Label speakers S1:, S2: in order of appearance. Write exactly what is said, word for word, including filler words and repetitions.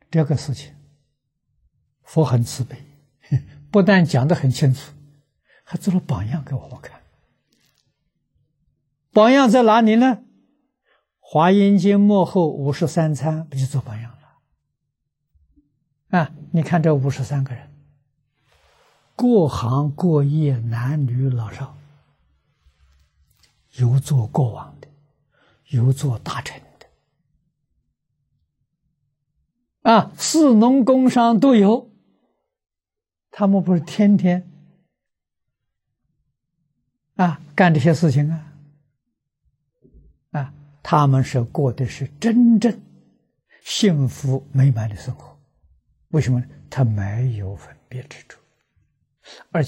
S1: 这个事情，佛很慈悲，不但讲得很清楚，还做了榜样给我们看。榜样在哪里呢？华严经末后五十三参不就做榜样了？啊，你看这五十三个人，各行各业，男女老少，有做国王的，有做大臣的，啊，士农工商都有。他们不是天天啊干这些事情啊？啊，他们是过的是真正幸福美满的生活。为什么呢？他没有分别之处，而且